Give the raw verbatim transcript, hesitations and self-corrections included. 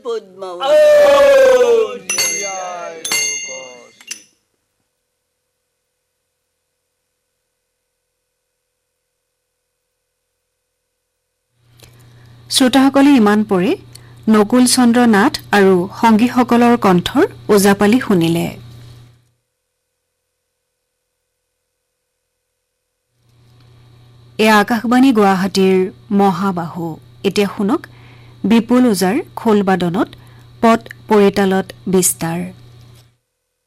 পদ্মাবতী শ্ৰোতাসকলে ইমান পৰে নকুল চন্দ্ৰ নাথ আৰু সংগীসকলৰ কণ্ঠৰ ওজাপালি শুনিলে। এয়া আকাশবাণী গুৱাহাটীৰ মহাবাহু। এতিয়া শুনক বিপুল ওজাৰ খোলবাদনত পদ পৰিতালত বিস্তাৰ।